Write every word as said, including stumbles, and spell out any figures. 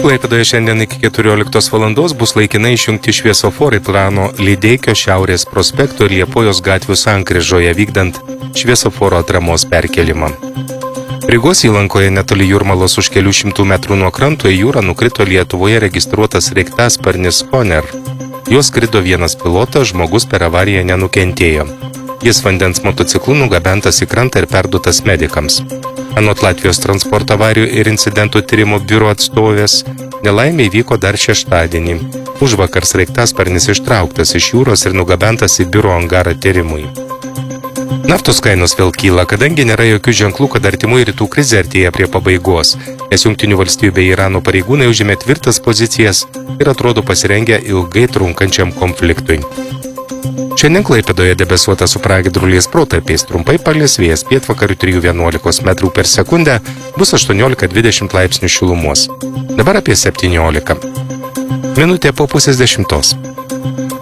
Klaipėdoje šiandien iki keturioliktos valandos bus laikinai išjungti šviesoforai plano Lydeikio Šiaurės prospekto ir Liepojos gatvių sankryžoje vykdant šviesoforo atramos perkelimą. Rygos įlankoje netoli Jūrmalos už kelių šimtų metrų nuo kranto į jūrą nukrito Lietuvoje registruotas sraigtasparnis Koner. Jos skrido vienas pilotas, žmogus per avariją nenukentėjo. Jis vandens motociklu nugabentas į krantą ir perduotas medikams. Anot Latvijos transporto avarijų ir incidentų tyrimo biuro atstovės, nelaimė įvyko dar šeštadienį. Užvakar sraigtasparnis ištrauktas iš jūros ir nugabentas į biuro angarą tyrimui. Naftos kainos vėl kyla, kadangi nėra jokių ženklų, kad artimųjų rytų krizė artėja prie pabaigos, nes Jungtinių valstijų bei Irano pareigūnai užėmė tvirtas pozicijas ir atrodo pasirengę ilgai trunkančiam konfliktui. Šiandien Klaipėdoje debesuota su pragiedruliais protarpiais, trumpai palis vėjas pietvakarių trijų vienuolikos metrų per sekundę, bus aštuoniolika dvidešimt laipsnių šilumos. Dabar apie septyniolika. Minutė po pusės dešimtos.